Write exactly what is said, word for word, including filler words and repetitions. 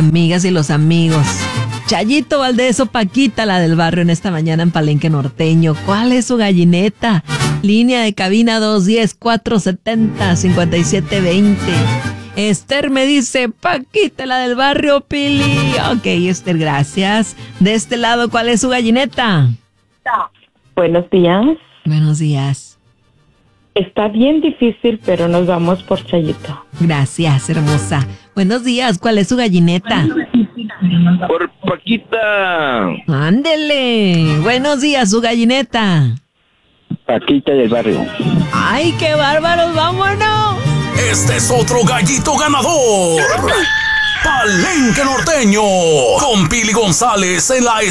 amigas y los amigos. Chayito Valdés o Paquita, la del barrio, en esta mañana en Palenque Norteño. ¿Cuál es su gallineta? Línea de cabina dos uno cero, cuatro siete cero, cinco siete dos cero. Esther me dice, Paquita, la del barrio, Pili. Ok, Esther, gracias. De este lado, ¿cuál es su gallineta? Buenos días. Buenos días. Está bien difícil, pero nos vamos por Chayito. Gracias, hermosa. Buenos días, ¿cuál es su gallineta? Por Paquita. Ándele. Buenos días, su gallineta. Paquita del barrio. ¡Ay, qué bárbaros! ¡Vámonos! Este es otro gallito ganador. Palenque Norteño. Con Pili González en la